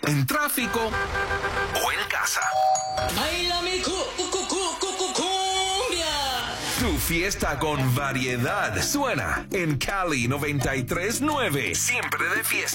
en tráfico o en casa. Baila mi cumbia. Tu fiesta con variedad suena en Cali 93.9. Siempre de fiesta.